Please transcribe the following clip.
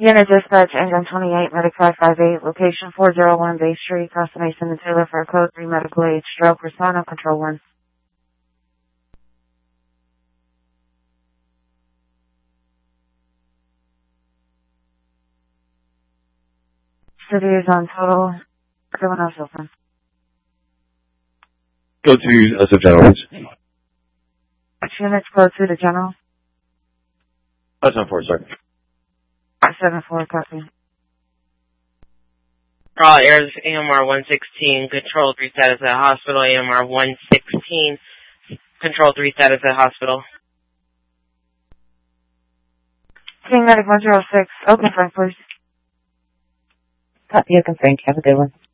Unit Dispatch, Engine 28, Medic 558, location 401 Bay Street, Costa Mesa and Taylor for a code 3 medical aid, stroke, respond on control 1. City is on total. Everyone else open. Go to General, please. Which units go to the General? 574, sir. 574, copy. Raw Airs, AMR 116, controlled reset at the hospital, AMR 116, controlled reset at the hospital. King Medic 106, open Frank, please. Copy, open Frank, have a good one.